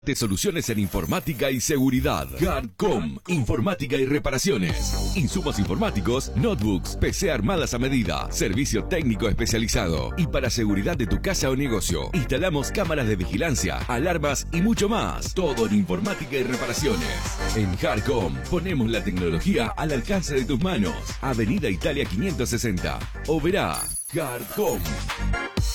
De soluciones en informática y seguridad. Hardcom, informática y reparaciones. Insumos informáticos, notebooks, PC armadas a medida, servicio técnico especializado. Y para seguridad de tu casa o negocio, instalamos cámaras de vigilancia, alarmas y mucho más. Todo en informática y reparaciones. En Hardcom ponemos la tecnología al alcance de tus manos. Avenida Italia 560. O verá Hardcom.